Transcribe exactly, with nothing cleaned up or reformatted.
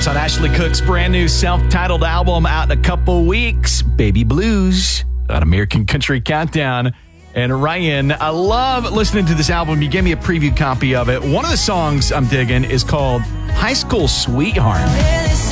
thoughts on Ashley Cooke's brand new self-titled album out in a couple weeks, Baby Blues, on American Country Countdown. And Ryan, I love listening to this album. You gave me a preview copy of it. One of the songs I'm digging is called High School Sweetheart.